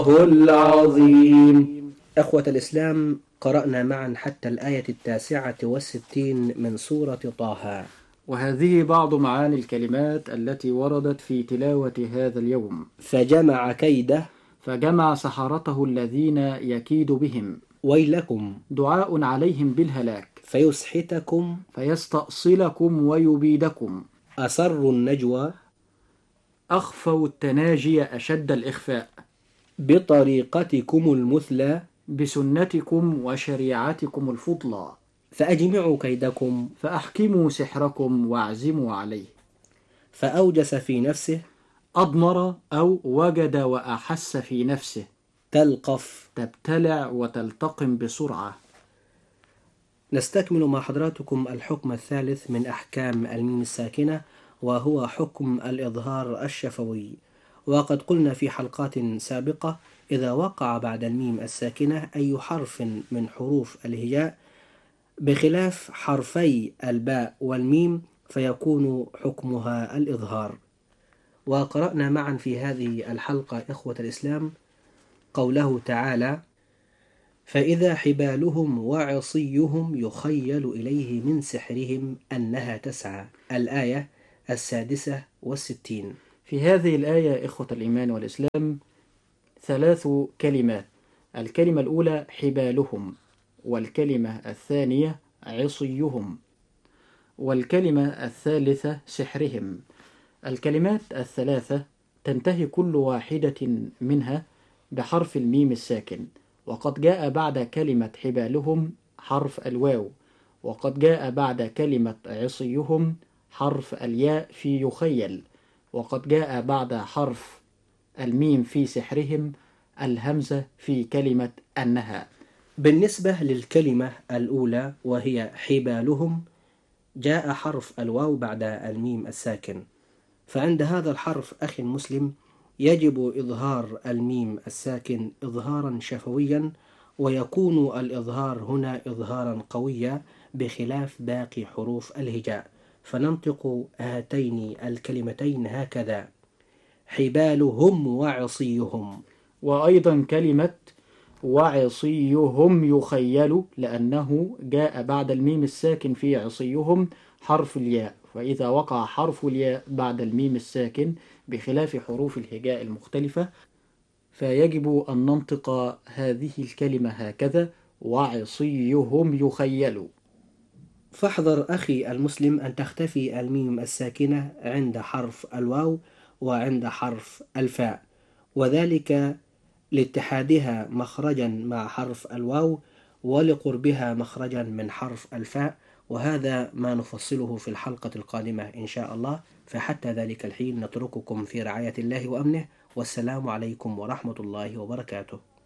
العظيم. أخوة الإسلام، قرأنا معا حتى الآية 69 من سورة طه، وهذه بعض معاني الكلمات التي وردت في تلاوة هذا اليوم. فجمع كيده فجمع سحرته الذين يكيد بهم ويلكم دعاء عليهم بالهلاك فيسحتكم فيستأصلكم ويبيدكم أسروا النجوى أخفوا التناجي أشد الإخفاء بطريقتكم المثلى بسنتكم وشريعتكم الفضلى فأجمعوا كيدكم فأحكموا سحركم واعزموا عليه. فأوجس في نفسه أضمر أو وجد وأحس في نفسه. تلقف تبتلع وتلتقم بسرعة. نستكمل مع حضراتكم الحكم الثالث من أحكام الميم الساكنة، وهو حكم الإظهار الشفوي. وقد قلنا في حلقات سابقة إذا وقع بعد الميم الساكنة أي حرف من حروف الهجاء بخلاف حرفي الباء والميم فيكون حكمها الإظهار. وقرأنا معا في هذه الحلقة إخوة الإسلام قوله تعالى: فإذا حبالهم وعصيهم يخيل إليه من سحرهم أنها تسعى، الآية 66. في هذه الآية إخوة الإيمان والإسلام 3 كلمات. الكلمة الأولى حبالهم، والكلمة الثانية عصيهم، والكلمة الثالثة سحرهم. الكلمات الثلاثة تنتهي كل واحدة منها بحرف الميم الساكن، وقد جاء بعد كلمة حبالهم حرف الواو، وقد جاء بعد كلمة عصيهم حرف الياء في يخيل، وقد جاء بعد حرف الميم في سحرهم الهمزة في كلمة أنها. بالنسبة للكلمة الأولى وهي حبالهم جاء حرف الواو بعد الميم الساكن، فعند هذا الحرف أخي المسلم يجب إظهار الميم الساكن إظهارا شفويا، ويكون الإظهار هنا إظهارا قويا بخلاف باقي حروف الهجاء، فننطق هاتين الكلمتين هكذا: حبالهم وعصيهم. وأيضا كلمة وعصيهم يخيل لأنه جاء بعد الميم الساكن في عصيهم حرف الياء، فإذا وقع حرف الياء بعد الميم الساكن بخلاف حروف الهجاء المختلفة فيجب أن ننطق هذه الكلمة هكذا: وعصيهم يخيل. فاحذر أخي المسلم أن تختفي الميم الساكنة عند حرف الواو وعند حرف الفاء، وذلك لاتحادها مخرجا مع حرف الواو ولقربها مخرجا من حرف الفاء، وهذا ما نفصله في الحلقة القادمة إن شاء الله. فحتى ذلك الحين نترككم في رعاية الله وأمنه، والسلام عليكم ورحمة الله وبركاته.